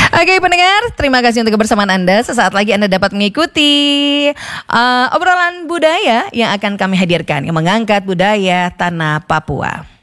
Oke pendengar, terima kasih untuk kebersamaan Anda. Sesaat lagi Anda dapat mengikuti obrolan budaya yang akan kami hadirkan yang mengangkat budaya tanah Papua.